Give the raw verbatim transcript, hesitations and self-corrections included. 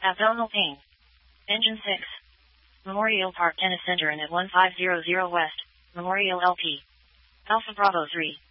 Abdominal pain. Engine six. Memorial Park Tennis Center and at one five zero zero West, Memorial L P. Alpha Bravo three.